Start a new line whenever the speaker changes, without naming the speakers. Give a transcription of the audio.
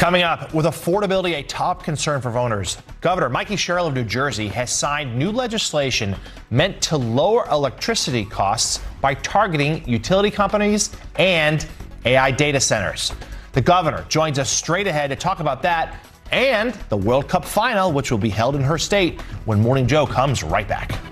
Coming up, with affordability a top concern for voters, Governor Mikie Sherrill of New Jersey has signed new legislation meant to lower electricity costs by targeting utility companies and AI data centers. The governor joins us straight ahead to talk about that and the World Cup final, which will be held in her state, when Morning Joe comes right back.